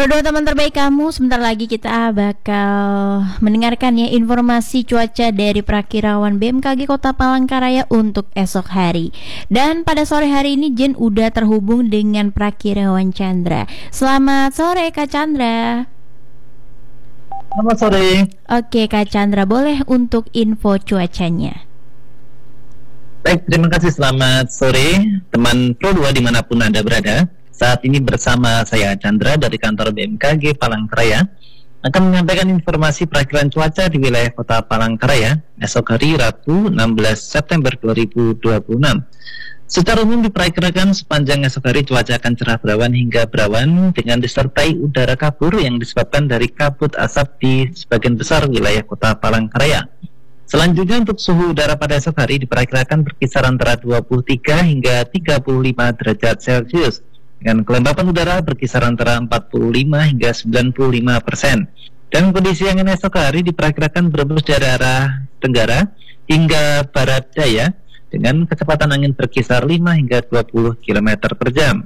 Produk teman terbaik kamu, sebentar lagi kita bakal mendengarkan ya informasi cuaca dari Prakirawan BMKG Kota Palangkaraya untuk esok hari. Dan pada sore hari ini Jen udah terhubung dengan Prakirawan Chandra. Selamat sore Kak Chandra. Selamat sore. Oke Kak Chandra, boleh untuk info cuacanya. Baik, terima kasih. Selamat sore teman Pro2 dimanapun Anda berada. Saat ini bersama saya Chandra dari kantor BMKG Palangkaraya akan menyampaikan informasi perakiraan cuaca di wilayah Kota Palangkaraya esok hari Rabu 16 September 2026. Secara umum diperkirakan sepanjang esok hari cuaca akan cerah berawan hingga berawan dengan disertai udara kabur yang disebabkan dari kabut asap di sebagian besar wilayah Kota Palangkaraya. Selanjutnya untuk suhu udara pada esok hari diperkirakan berkisar antara 23 hingga 35 derajat Celcius. Dengan kelembapan udara berkisar antara 45 hingga 95%. Dan kondisi angin esok hari diperkirakan berembus dari arah tenggara hingga barat daya dengan kecepatan angin berkisar 5 hingga 20 km per jam.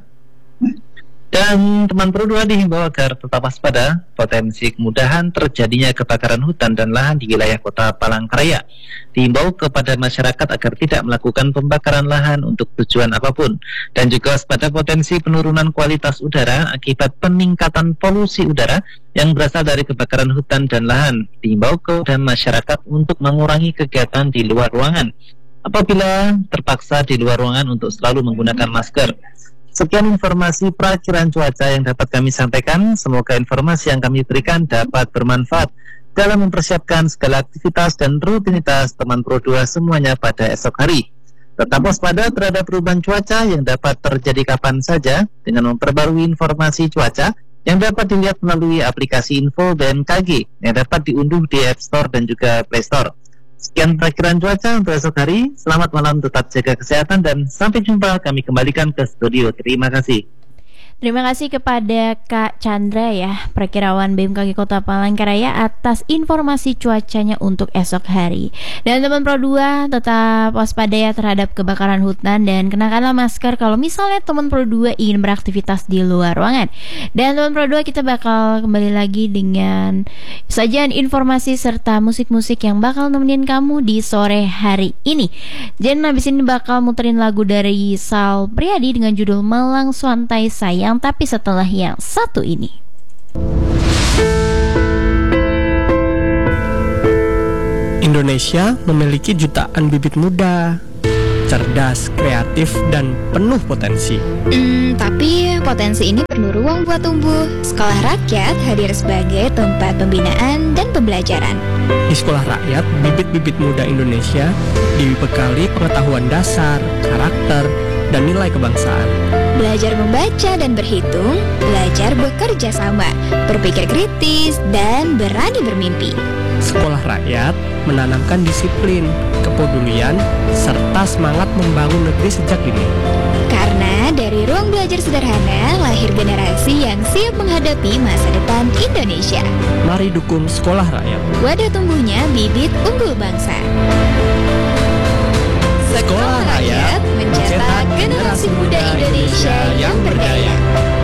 Dan teman Pro2 dihimbau agar tetap waspada potensi kemudahan terjadinya kebakaran hutan dan lahan di wilayah Kota Palangkaraya. Dihimbau kepada masyarakat agar tidak melakukan pembakaran lahan untuk tujuan apapun, dan juga waspada potensi penurunan kualitas udara akibat peningkatan polusi udara yang berasal dari kebakaran hutan dan lahan. Dihimbau kepada masyarakat untuk mengurangi kegiatan di luar ruangan apabila terpaksa di luar ruangan untuk selalu menggunakan masker. Sekian informasi perakiraan cuaca yang dapat kami sampaikan. Semoga informasi yang kami berikan dapat bermanfaat dalam mempersiapkan segala aktivitas dan rutinitas teman Pro2 semuanya pada esok hari. Tetap waspada terhadap perubahan cuaca yang dapat terjadi kapan saja dengan memperbarui informasi cuaca yang dapat dilihat melalui aplikasi info BMKG yang dapat diunduh di App Store dan juga Play Store. Sekian perakiraan cuaca untuk esok hari. Selamat malam, tetap jaga kesehatan, dan sampai jumpa. Kami kembalikan ke studio. Terima kasih. Terima kasih kepada Kak Chandra ya, Prakirawan BMKG Kota Palangkaraya atas informasi cuacanya untuk esok hari. Dan teman Pro2 tetap waspada ya terhadap kebakaran hutan dan kenakanlah masker kalau misalnya teman Pro2 ingin beraktivitas di luar ruangan. Dan teman Pro2 kita bakal kembali lagi dengan sajian informasi serta musik-musik yang bakal nemenin kamu di sore hari ini. Dan habis ini bakal muterin lagu dari Sal Priadi dengan judul Malang Swantai Sayang. Tapi setelah yang satu ini, Indonesia memiliki jutaan bibit muda, cerdas, kreatif, dan penuh potensi. Tapi potensi ini perlu ruang buat tumbuh. Sekolah Rakyat hadir sebagai tempat pembinaan dan pembelajaran. Di Sekolah Rakyat, bibit-bibit muda Indonesia dibekali pengetahuan dasar, karakter, dan nilai kebangsaan. Belajar membaca dan berhitung, belajar bekerja sama, berpikir kritis, dan berani bermimpi. Sekolah Rakyat menanamkan disiplin, kepedulian, serta semangat membangun negeri sejak dini. Karena dari ruang belajar sederhana, lahir generasi yang siap menghadapi masa depan Indonesia. Mari dukung Sekolah Rakyat. Wadah tumbuhnya bibit unggul bangsa. Sekolah Rakyat mencetak generasi muda Indonesia yang berdaya.